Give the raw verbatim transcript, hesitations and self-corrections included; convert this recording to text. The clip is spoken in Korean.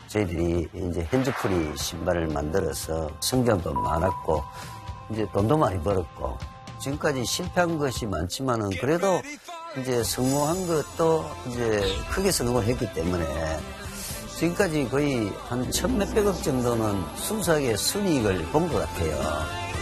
저희들이 이제 핸즈프리 신발을 만들어서 성장도 많았고 이제 돈도 많이 벌었고 지금까지 실패한 것이 많지만은 그래도 이제 성공한 것도 이제 크게 성공을 했기 때문에 지금까지 거의 한 천몇백억 정도는 순수하게 순이익을 본 것 같아요.